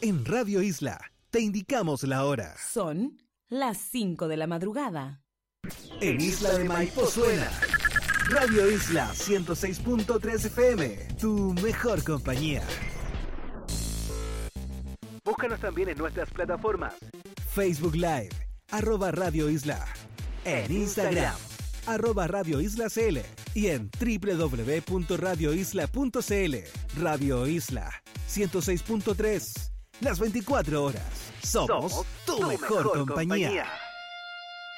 En Radio Isla te indicamos la hora. Son las 5 de la madrugada. En Isla de Maipo suena Radio Isla 106.3 FM, tu mejor compañía. Búscanos también en nuestras plataformas: Facebook Live, @Radio Isla, en Instagram, @Radio Isla CL y en www.radioisla.cl. Radio Isla 106.3, las 24 horas. Somos tu mejor compañía.